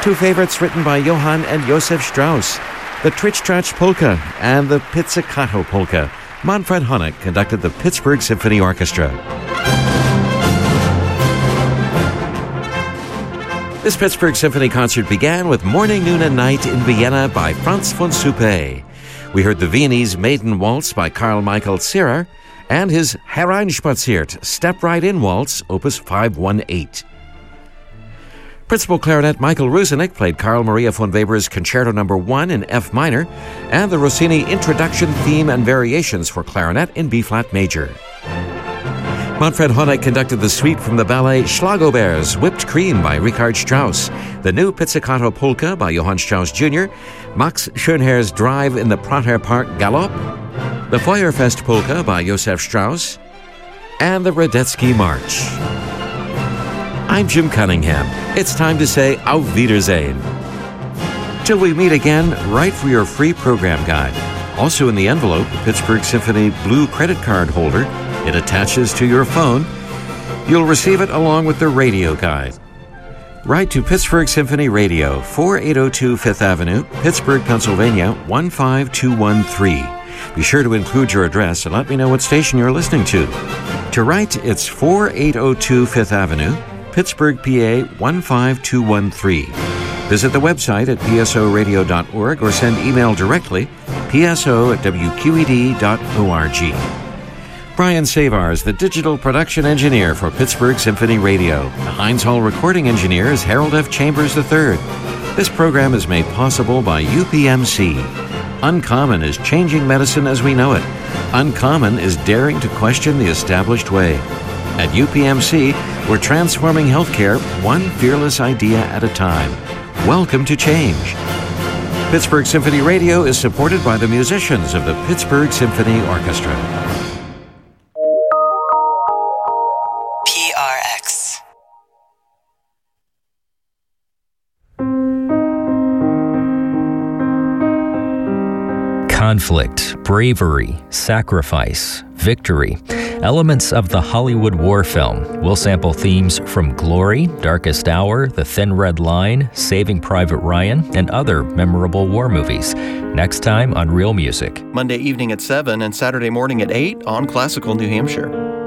Two favorites written by Johann and Josef Strauss, the Tritsch-Tratsch Polka and the Pizzicato Polka. Manfred Honeck conducted the Pittsburgh Symphony Orchestra. This Pittsburgh Symphony concert began with Morning, Noon and Night in Vienna by Franz von Suppé. We heard the Viennese Maiden Waltz by Carl Michael Zierer and his Hereinspaziert Step Right In Waltz, Opus 518. Principal clarinet Michael Rusinek played Carl Maria von Weber's Concerto No. 1 in F minor and the Rossini Introduction, Theme and Variations for Clarinet in B-flat major. Manfred Honeck conducted the suite from the ballet Schlagobert's Whipped Cream by Richard Strauss, the new Pizzicato Polka by Johann Strauss Jr., Max Schönherr's Drive in the Prater Park Galop, the Feuerfest Polka by Josef Strauss, and the Radetzky March. I'm Jim Cunningham. It's time to say Auf Wiedersehen. Till we meet again, write for your free program guide. Also in the envelope, the Pittsburgh Symphony Blue Credit Card holder. It attaches to your phone. You'll receive it along with the radio guide. Write to Pittsburgh Symphony Radio, 4802 Fifth Avenue, Pittsburgh, Pennsylvania, 15213. Be sure to include your address and let me know what station you're listening to. To write, it's 4802 Fifth Avenue, Pittsburgh, PA, 15213. Visit the website at psoradio.org or send email directly, pso@wqed.org. Brian Savar is the digital production engineer for Pittsburgh Symphony Radio. The Heinz Hall recording engineer is Harold F. Chambers III. This program is made possible by UPMC. Uncommon is changing medicine as we know it. Uncommon is daring to question the established way. At UPMC, we're transforming healthcare one fearless idea at a time. Welcome to change. Pittsburgh Symphony Radio is supported by the musicians of the Pittsburgh Symphony Orchestra. PRX. Conflict, bravery, sacrifice, victory. Elements of the Hollywood war film. We'll sample themes from Glory, Darkest Hour, The Thin Red Line, Saving Private Ryan, and other memorable war movies. Next time on Real Music. Monday evening at 7 and Saturday morning at 8 on Classical New Hampshire.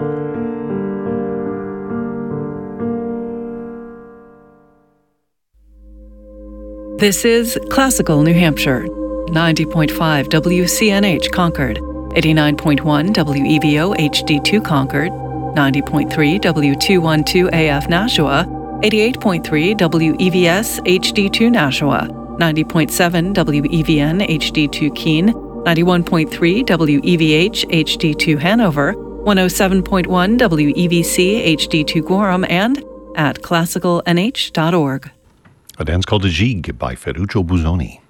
This is Classical New Hampshire. 90.5 WCNH Concord, 89.1 WEVO HD2 Concord, 90.3 W212 AF Nashua, 88.3 WEVS HD2 Nashua, 90.7 WEVN HD2 Keene, 91.3 WEVH HD2 Hanover, 107.1 WEVC HD2 Gorham, and at classicalnh.org. A dance called a Gigue by Ferruccio Busoni.